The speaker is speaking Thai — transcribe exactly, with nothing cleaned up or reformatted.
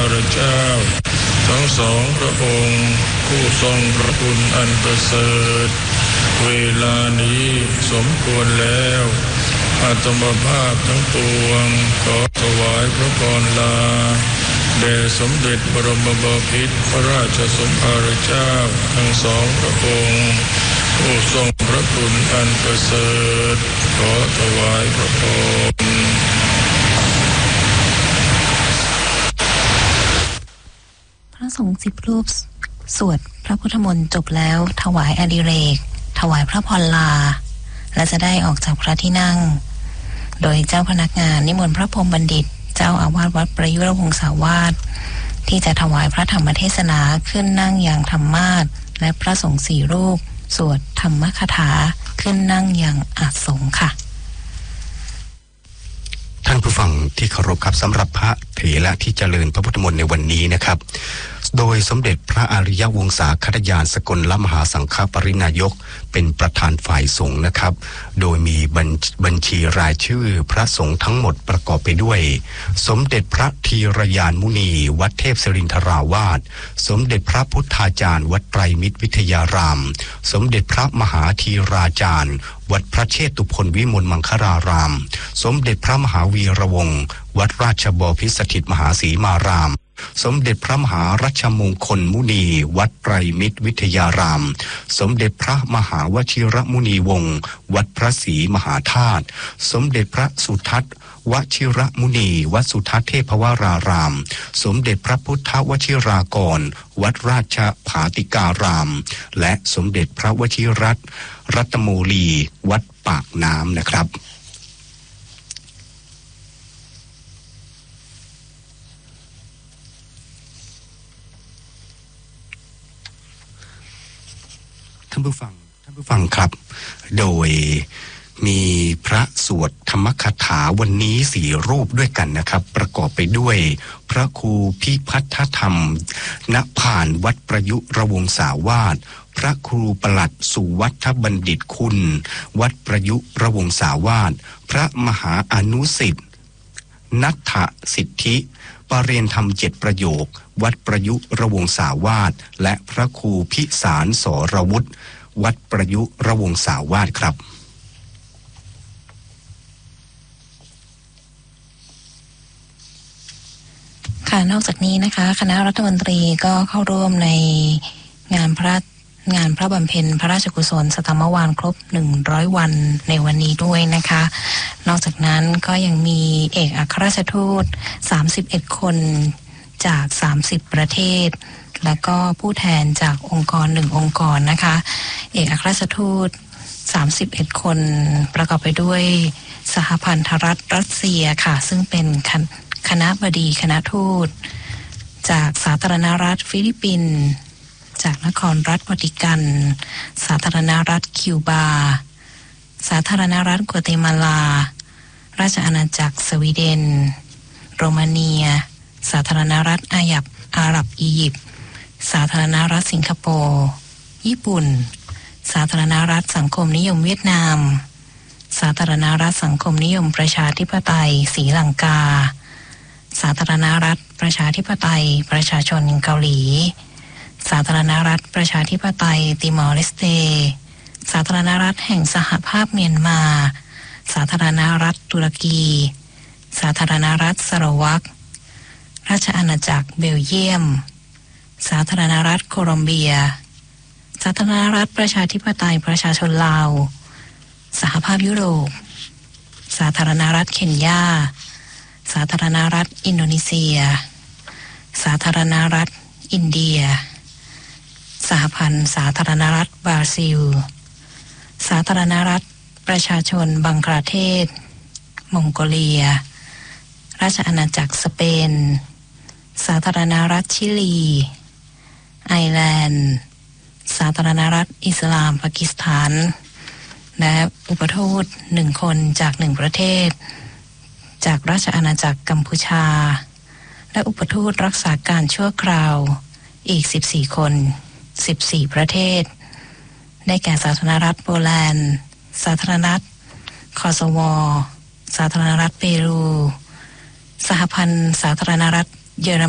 พระเจ้าทั้งสองพระองค์ผู้ทรงพระคุณอันประเสริฐเวลานี้สมควรแล้วอาตมาภาพทั้งปวงขอถวายพระพรลาแด่สมเด็จบรมบพิตรพระราชสมภารเจ้าทั้งสองพระองค์ผู้ทรงพระคุณอันประเสริฐขอถวายพระพรพระสงฆ์สิบรูปสวดพระพุทธมนต์จบแล้วถวายอดิเรกถวายพระพรลาและจะได้ออกจากพระที่นั่งโดยเจ้าพนักงานนิมนต์พระพรหมบัณฑิตเจ้าอาวาสวัดประยุรวงศาวาสที่จะถวายพระธรรมเทศนาขึ้นนั่งอย่างธรรมาสน์และพระสงฆ์สี่รูปสวดธรรมคถาขึ้นนั่งอย่างอาสงฆ์ค่ะท่านผู้ฟังที่เคารพครับสำหรับพระเถระที่เจริญพระพุทธมนต์ในวันนี้นะครับโดยสมเด็จพระอริยวงศาคณยานสกลมหาสังฆปรินายกเป็นประธานฝ่ายสงฆ์นะครับโดยมีบัญชีรายชื่อพระสงฆ์ทั้งหมดประกอบไปด้วยสมเด็จพระธีรยานมุนีวัดเทพศิรินทราวาสสมเด็จพระพุทธาจารย์วัดไตรมิตรวิทยารามสมเด็จพระมหาธีราจารย์วัดพระเชตุพนวิมลมังคลารามสมเด็จพระมหาวีระวงศ์วัดราชบพิตรสถิตมหาศรีมารามสมเด็จพระมหารัชมงคลมุนีวัดไตรมิตรวิทยารามสมเด็จพระมหาวชิรมุนีวงศ์วัดพระศรีมหาธาตุสมเด็จพระสุทัศน์วชิรมุนีวัดสุทัศน์เทพวรารามสมเด็จพระพุทธวชิรากรวัดราชภาติการามและสมเด็จพระวชิรัตน์รัตโมลีวัดปากน้ำนะครับท่านผู้ฟังท่านผู้ฟังครับโดยมีพระสวดธรรมคถาวันนี้สี่รูปด้วยกันนะครับประกอบไปด้วยพระครูพิพัฒธรรมณผ่านวัดประยุรวงศาวาสพระครูประหลัดสุวัฒบัณฑิตคุณวัดประยุรวงศาวาสพระมหาอนุสิทธิ์นัทธสิทธิปรเรียนธรรมเจ็ดประโยควัดประยุรวงศาวาสและพระครูพิสารสรวุฒิวัดประยุรวงศาวาสครับค่ะนอกจากนี้นะคะคณะรัฐมนตรีก็เข้าร่วมในงานพระงานพระบำเพ็ญพระราชกุศลสตมวานครบหนึ่งร้อยวันในวันนี้ด้วยนะคะนอกจากนั้นก็ยังมีเอกอัครราชทูตสามสิบเอ็ดคนจากสามสิบประเทศแล้วก็ผู้แทนจากองค์กรหนึ่งองค์กรนะคะเอกอัครราชทูตสามสิบเอ็ดคนประกอบไปด้วยสหพันธรัฐรัสเซียค่ะซึ่งเป็นคณะบดีคณะทูตจากสาธารณรัฐฟิลิปปินส์จากนครรัฐวาติกันสาธารณรัฐคิวบาสาธารณรัฐกัวเตมาลาราชอาณาจักรสวีเดนโรมาเนียสาธารณรัฐอาหรับอาหรับอียิปต์สาธารณรัฐสิงคโปร์ญี่ปุ่นสาธารณรัฐสังคมนิยมเวียดนามสาธารณรัฐสังคมนิยมประชาธิปไตยศรีลังกาสาธารณรัฐประชาธิปไตยประชาชนเกาหลีสาธารณรัฐประชาธิปไตยติมอร์เลสเตสาธารณรัฐแห่งสหภาพเมียนมาสาธารณรัฐตุรกีสาธารณรัฐสโลวักราชอาณาจักรเบลเยียมสาธารณรัฐโคลอมเบียสาธารณรัฐประชาธิปไตยประชาชนลาวสหภาพยุโรปสาธารณรัฐเคนยาสาธารณรัฐอินโดนีเซียสาธารณรัฐอินเดียสหพันธ์สาธารณรัฐบราซิลสาธารณรัฐประชาชนบังกลาเทศมองโกเลียราชอาณาจักรสเปนสาธารณรัฐชิลีไอร์แลนด์สาธารณรัฐอิสลามปากีสถานและอุปทูตหนึ่งคนจากหนึ่งประเทศจากราชอาณาจักรกัมพูชาและอุปทูตรักษาการชั่วคราวอีกสิบสี่คนสิบสี่ประเทศได้แก่สาธารณรัฐโปแลนด์สาธารณรัฐคอโซโวสาธารณรัฐเปรูสหพันธ์สาธารณรัฐเยอร